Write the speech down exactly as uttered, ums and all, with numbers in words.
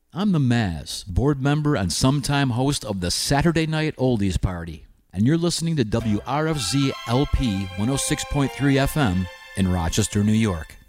I'm the Maz, board member and sometime host of the Saturday Night Oldies Party, and you're listening to W R F Z L P one oh six point three F M in Rochester, New York.